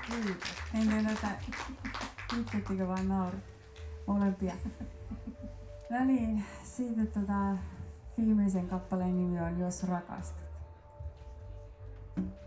Kiitos. Enkä näitä itsettekö vaan nauru molempia. No niin, siitä viimeisen kappaleen nimi on Jos rakastat.